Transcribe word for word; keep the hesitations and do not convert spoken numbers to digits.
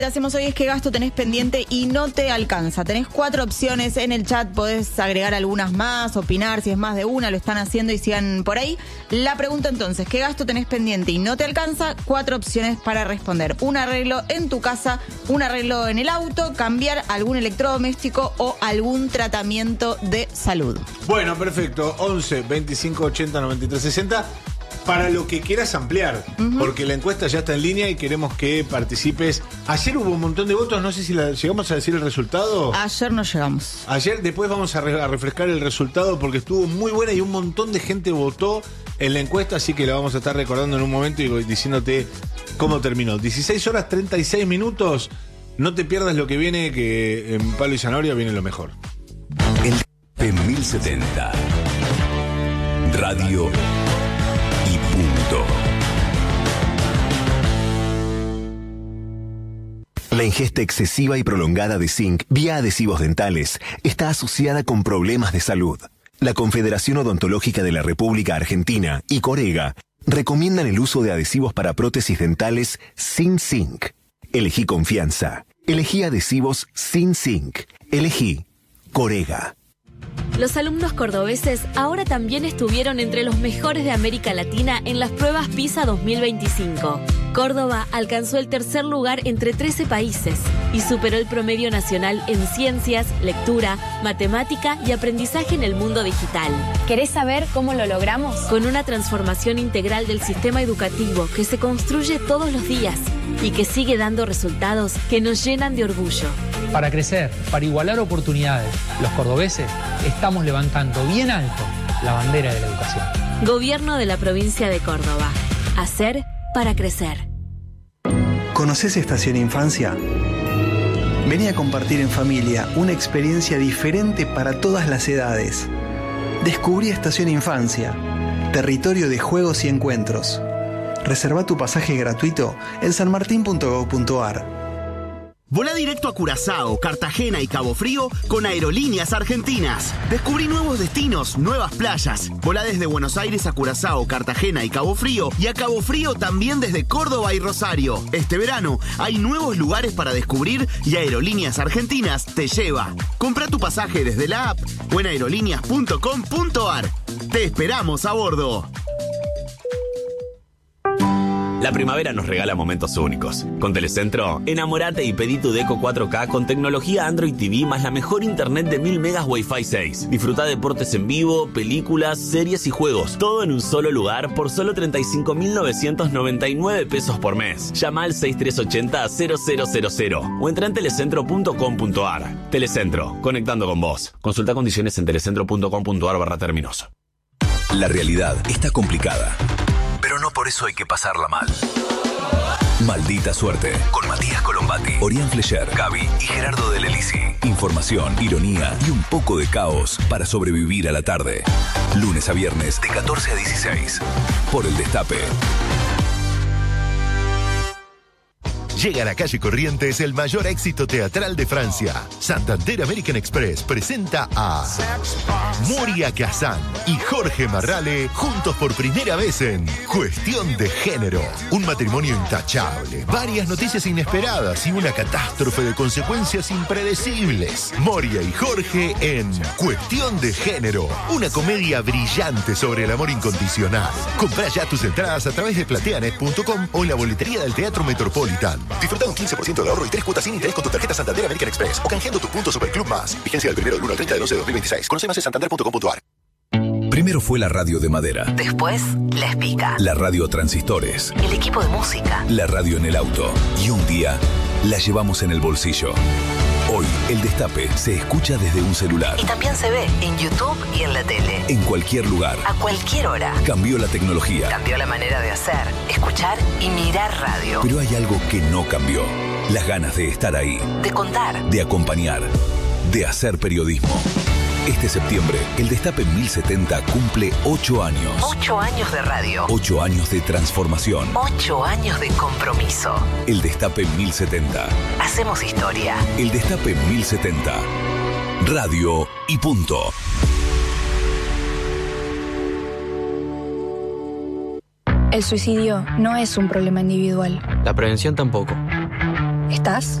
que hacemos hoy es qué gasto tenés pendiente y no te alcanza. Tenés cuatro opciones en el chat, podés agregar algunas más, opinar si es más de una, lo están haciendo y sigan por ahí. La pregunta entonces, ¿qué gasto tenés pendiente y no te alcanza? Cuatro opciones para responder. Un arreglo en tu casa, un arreglo en el auto, cambiar algún electrodoméstico o algún tratamiento de salud. Bueno, perfecto. once, veinticinco, ochenta, noventa y tres, sesenta. Para lo que quieras ampliar, uh-huh. porque la encuesta ya está en línea y queremos que participes. Ayer hubo un montón de votos, no sé si la, llegamos a decir el resultado. Ayer no llegamos. Ayer, después vamos a, re, a refrescar el resultado porque estuvo muy buena y un montón de gente votó en la encuesta, así que la vamos a estar recordando en un momento y diciéndote cómo terminó. dieciséis horas treinta y seis minutos, no te pierdas lo que viene, que en Palo y Zanahoria viene lo mejor. El mil setenta Radio La ingesta excesiva y prolongada de zinc vía adhesivos dentales está asociada con problemas de salud. La Confederación Odontológica de la República Argentina y Corega recomiendan el uso de adhesivos para prótesis dentales sin zinc. Elegí confianza. Elegí adhesivos sin zinc. Elegí Corega. Los alumnos cordobeses ahora también estuvieron entre los mejores de América Latina en las pruebas PISA dos mil veinticinco. Córdoba alcanzó el tercer lugar entre trece países y superó el promedio nacional en ciencias, lectura, matemática y aprendizaje en el mundo digital. ¿Querés saber cómo lo logramos? Con una transformación integral del sistema educativo que se construye todos los días y que sigue dando resultados que nos llenan de orgullo. Para crecer, para igualar oportunidades, los cordobeses estamos levantando bien alto la bandera de la educación. Gobierno de la provincia de Córdoba. Hacer para crecer. ¿Conoces Estación Infancia? Vení a compartir en familia una experiencia diferente para todas las edades. Descubrí Estación Infancia, territorio de juegos y encuentros. Reserva tu pasaje gratuito en sanmartin punto gob punto ar. Volá directo a Curazao, Cartagena y Cabo Frío con Aerolíneas Argentinas. Descubrí nuevos destinos, nuevas playas. Volá desde Buenos Aires a Curazao, Cartagena y Cabo Frío y a Cabo Frío también desde Córdoba y Rosario. Este verano hay nuevos lugares para descubrir y Aerolíneas Argentinas te lleva. Comprá tu pasaje desde la app o en aerolíneas punto com punto ar. Te esperamos a bordo. La primavera nos regala momentos únicos. Con Telecentro, enamorate y pedí tu Deco cuatro K con tecnología Android T V más la mejor internet de mil megas Wi-Fi seis. Disfruta deportes en vivo, películas, series y juegos. Todo en un solo lugar por solo treinta y cinco mil novecientos noventa y nueve pesos por mes. Llama al seis tres ocho cero cero cero cero cero o entra en telecentro punto com punto ar. Telecentro, conectando con vos. Consulta condiciones en telecentro punto com punto ar barra términos. La realidad está complicada, pero no por eso hay que pasarla mal. Maldita Suerte, con Matías Colombati, Orián Flecher, Gaby y Gerardo Del Elisi. Información, ironía y un poco de caos para sobrevivir a la tarde. Lunes a viernes de catorce a dieciséis. Por El Destape. Llega a la calle Corrientes el mayor éxito teatral de Francia. Santander American Express presenta a Moria Kazan y Jorge Marrale juntos por primera vez en Cuestión de Género. Un matrimonio intachable, varias noticias inesperadas y una catástrofe de consecuencias impredecibles. Moria y Jorge en Cuestión de Género. Una comedia brillante sobre el amor incondicional. Comprá ya tus entradas a través de plateanet punto com o en la boletería del Teatro Metropolitan. Disfruta un quince por ciento de ahorro y tres cuotas sin interés con tu tarjeta Santander American Express o canjeando tu punto Superclub Más. Vigencia del primero del uno al treinta de once de dos mil veintiséis. Conoce más en santander punto com punto ar. Primero fue la radio de madera. Después, La Espica. La radio transistores. El equipo de música. La radio en el auto. Y un día la llevamos en el bolsillo. Hoy, El Destape se escucha desde un celular. Y también se ve en YouTube y en la tele. En cualquier lugar. A cualquier hora. Cambió la tecnología. Cambió la manera de hacer, escuchar y mirar radio. Pero hay algo que no cambió. Las ganas de estar ahí. De contar. De acompañar. De hacer periodismo. Este septiembre, El Destape mil setenta cumple ocho años. Ocho años de radio. Ocho años de transformación. Ocho años de compromiso. El Destape mil setenta. Hacemos historia. El Destape mil setenta. Radio y punto. El suicidio no es un problema individual. La prevención tampoco. ¿Estás?